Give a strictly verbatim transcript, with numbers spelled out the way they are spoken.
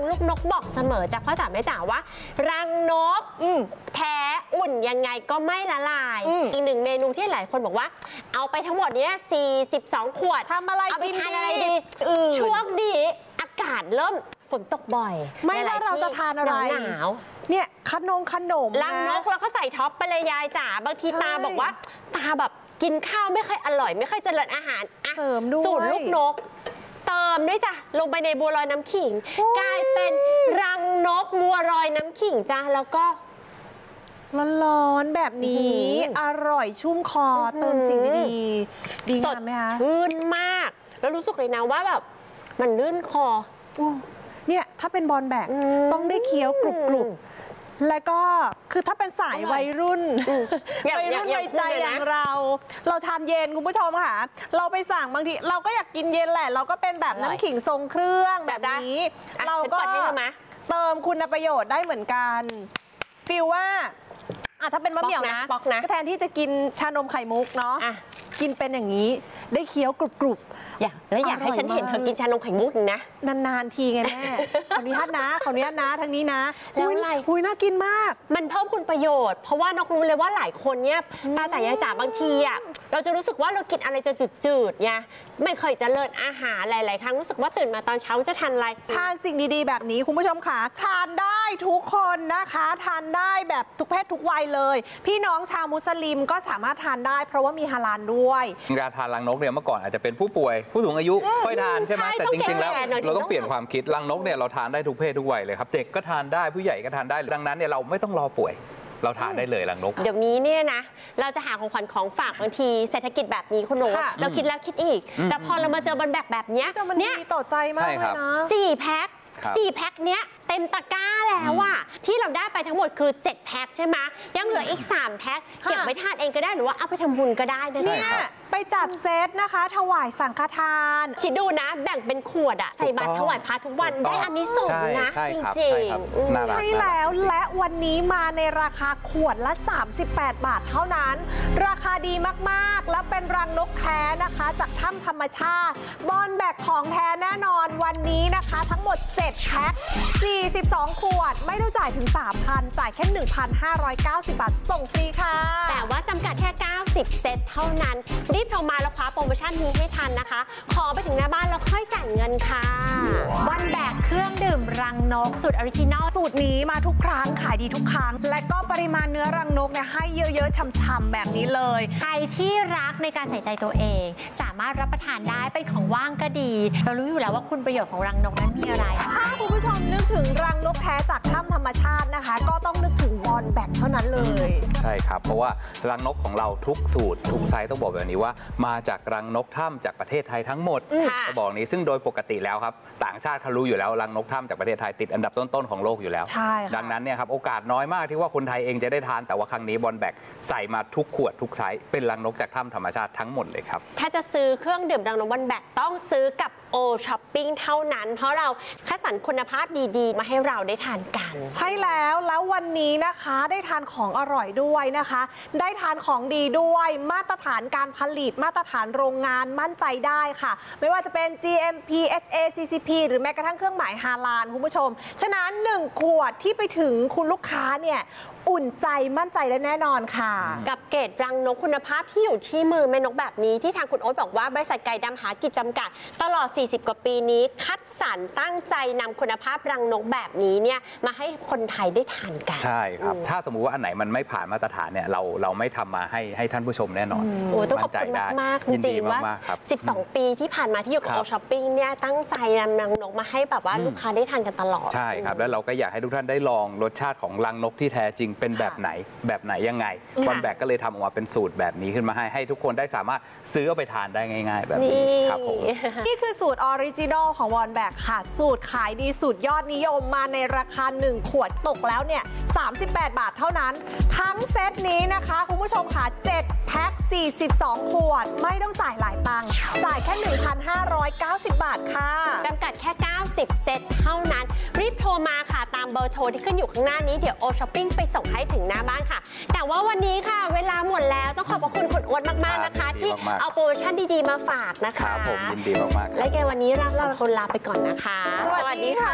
ลูกนกบอกเสมอจากพ่อจ๋าแม่จ๋าว่ารังนกแท้อุ่นยังไงก็ไม่ละลาย อ, อีกหนึ่งเมนูที่หลายคนบอกว่าเอาไปทั้งหมดนี้สี่สิบสองขวดทำอะไรเอาไปทานอะไรดีช่วงนี้อากาศเริ่มฝนตกบ่อยไม่ว่าเราจะทานอะไรหนาวเนี่ยขนมขนมรังนกแล้วก็ใส่ท็อปไปเลยยายจ๋าบางทีตาบอกว่าตาแบบกินข้าวไม่ค่อยอร่อยไม่ค่อยเจริญอาหารเสริมด้วยสูตรลูกนกเติมด้วยจ้ะลงไปในบัวลอยน้ำขิงกลายเป็นรังนกบัวลอยน้ำขิงจ้ะแล้วก็ร้อนๆแบบนี้อร่อยชุ่มคอเติมสิ่งดีๆดีงามไหมคะชื่นมากแล้วรู้สึกเลยนะว่าแบบมันลื่นคอเนี่ยถ้าเป็นบอลแบกต้องได้เคี้ยวกรุบๆแล้วก็คือถ้าเป็นสายวัยรุ่นวัยรุ่นวัยใจอย่างเราเราทานเย็นคุณผู้ชมค่ะเราไปสั่งบางทีเราก็อยากกินเย็นแหละเราก็เป็นแบบน้ำขิงทรงเครื่องแบบนี้เราก็เติมคุณประโยชน์ได้เหมือนกันฟีลว่าอ่ะถ้าเป็นมะเหมี่ยวนะก็แทนที่จะกินชานมไข่มุกเนาะกินเป็นอย่างนี้ได้เคี้ยวกรุบๆอยากแล้วอยากให้ฉันเห็นเธอกินชานมไข่มุกนะนานๆทีไงแม่ขออนุญาตนะขออนุญาตนะทางนี้นะแล้วอะไรอุ้ยน่ากินมากมันเพิ่มคุณประโยชน์เพราะว่านกรู้เลยว่าหลายคนเนี่ยตาจ๋ายายจ๋าบางทีอ่ะเราจะรู้สึกว่าเรากินอะไรจะจืดๆไงไม่เคยจะเลิศอาหารหลายๆครั้งรู้สึกว่าตื่นมาตอนเช้าจะทานอะไรทานสิ่งดีๆแบบนี้คุณผู้ชมค่ะทานได้ทุกคนนะคะทานได้แบบทุกเพศทุกวัยเลยพี่น้องชาวมุสลิมก็สามารถทานได้เพราะว่ามีฮาลาลด้วยการทานรังนกเนี่ยเมื่อก่อนอาจจะเป็นผู้ป่วยผู้สูงอายุค่อยทานใช่ไหมแต่จริงๆแล้วเราต้องเปลี่ยนความคิดรังนกเนี่ยเราทานได้ทุกเพศทุกวัยเลยครับเด็กก็ทานได้ผู้ใหญ่ก็ทานได้ดังนั้นเนี่ยเราไม่ต้องรอป่วยเราทานได้เลยรังนกเดี๋ยวนี้เนี่ยนะเราจะหาของขวัญของฝากบางทีเศรษฐกิจแบบนี้คุณโน้ตเราคิดแล้วคิดอีกแต่พอเรามาเจอบนแบบแบบนี้เนี่ยต่อใจมากเลยนะสี่แพ็คสี่แพ็คเนี้ยเต็มตะกร้าแล้วอะที่เราได้ไปทั้งหมดคือเจ็ดแพ็คใช่ไหมยังเหลืออีกสามแพ็คเก็บไว้ทานเองก็ได้หรือว่าเอาไปทำบุญก็ได้นะเนี่ยไปจัดเซตนะคะถวายสังฆทานคิดดูนะแบ่งเป็นขวดอะใส่บาตรถวายพระทุกวันได้อันนี้สูงนะจริงๆใช่แล้วและวันนี้มาในราคาขวดละสามสิบแปดบาทเท่านั้นราคาดีมากๆแล้วเป็นรังนกแท้นะคะจากถ้ำธรรมชาติบอลแบกของแท้แน่นอนวันนี้นะคะทั้งหมดเจ็ดแพ็คสี่สิบสองขวดไม่ต้องจ่ายถึง สามพัน จ่ายแค่ หนึ่งพันห้าร้อยเก้าสิบ บาทส่งฟรีค่ะแต่ว่าจำกัดแค่เก้าสิบเซตเท่านั้นรีบโทรมาแล้วคว้าโปรโมชั่นนี้ให้ทันนะคะขอไปถึงหน้าบ้านแล้วค่อยจ่ายเงินค่ะวันแบกเครื่องดื่มรังนกสูตรออริจินอลสูตรนี้มาทุกครั้งขายดีทุกครั้งและก็ปริมาณเนื้อรังนกเนี่ยให้เยอะๆช่ำๆแบบนี้เลยใครที่รักในการใส่ใจตัวเองสามารถรับประทานได้เป็นของว่างก็ดีเรารู้อยู่แล้วว่าคุณประโยชน์ของรังนกนั้นมีอะไรถ้าคุณผู้ชมนึกถึงรังนกแท้จากถ้ำธรรมชาตินะคะก็ต้องนึกถึงบอลแบกเท่านั้นเลยใช่ครับเพราะว่ารังนกของเราทุกสูตรทุกไซส์ต้องบอกแบบนี้ว่ามาจากรังนกถ้ำจากประเทศไทยทั้งหมดจะบอกนี้ซึ่งโดยปกติแล้วครับต่างชาติเขารู้อยู่แล้วรังนกถ้ำจากประเทศไทยติดอันดับต้นๆของโลกอยู่แล้วดังนั้นเนี่ยครับโอกาสน้อยมากที่ว่าคนไทยเองจะได้ทานแต่ว่าครั้งนี้บอลแบกใส่มาทุกขวดทุกไซส์เป็นรังนกจากถ้ำธรรมชาติทั้งหมดเลยครับถ้าจะซื้อเครื่องดื่มรังนกบอลแบกต้องซื้อกับโอช้อปปิ้งเท่านั้นเพราะเราคัดสรรคุณภาพดีๆมาให้เราได้ทานกันใช่แล้วแล้ววันนี้นะคะได้ทานของอร่อยด้วยนะคะได้ทานของดีด้วยมาตรฐานการผลิตมาตรฐานโรงงานมั่นใจได้ค่ะไม่ว่าจะเป็น จี เอ็ม พี เอช เอ ซี ซี พี หรือแม้กระทั่งเครื่องหมายฮาลาลคุณผู้ชมฉะนั้นหนึ่งขวดที่ไปถึงคุณลูกค้าเนี่ยอุ่นใจมั่นใจและแน่นอนค่ะกับเกรดรังนกคุณภาพที่อยู่ที่มือแม่นกแบบนี้ที่ทางคุณโอ๊ตบอกว่าบริษัทไก่ดำหากิจจำกัดตลอดสี่สิบกว่าปีนี้คัดสรรตั้งใจนำคุณภาพรังนกแบบนี้เนี่ยมาให้คนไทยได้ทานกันใช่ครับถ้าสมมุติว่าอันไหนมันไม่ผ่านมาตรฐานเนี่ยเราเราไม่ทำมาให้ให้ท่านผู้ชมแน่นอนโอ้ต้องขอบคุณมากๆจริงๆว่าสิบสองปีที่ผ่านมาที่อยู่กับโอช้อปปิ้งเนี่ยตั้งใจนำรังนกมาให้แบบว่าลูกค้าได้ทานกันตลอดใช่ครับแล้วเราก็อยากให้ทุกท่านได้ลองรสชาติของรังนกที่แท้จริงเป็นแบบไหนแบบไหนยังไงบอลแบกก็เลยทำออกมาเป็นสูตรแบบนี้ขึ้นมาให้ให้ทุกคนได้สามารถซื้อเอาไปทานได้ง่ายๆแบบนี้ครับผมนี่คือสูตรออริจินอลของบอลแบกค่ะสูตรขายดีสูตรยอดนิยมมาในราคาหนึ่งขวดตกแล้วเนี่ยสามสิบแปดบาทเท่านั้นทั้งเซตนี้นะคะคุณผู้ชมค่ะเจ็ดแพ็คสี่สิบสองขวดไม่ต้องจ่ายหลายตังค์จ่ายแค่ หนึ่งพันห้าร้อยเก้าสิบ บาทค่ะจำกัดแค่เก้าสิบเซตเท่านั้นรีบโทรมาค่ะตามเบอร์โทรที่ขึ้นอยู่ข้างหน้านี้เดี๋ยวโอช้อปปิ้งไปส่งให้ถึงหน้าบ้านค่ะแต่ว่าวันนี้ค่ะเวลาหมดแล้วต้องขอบคุณคุณโอ๊ตมากๆนะคะที่เอาโปรโมชั่นดีๆมาฝากนะคะผมยินดีมากๆและแกวันนี้เราสองคนลาไปก่อนนะคะสวัสดีค่ะ